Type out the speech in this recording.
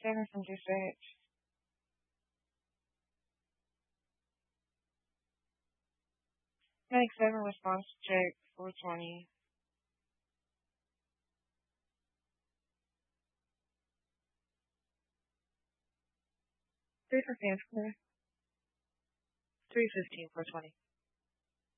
Alexander from Dispatch. Medic 7 response check 420. 3 for fans clear. 315 420.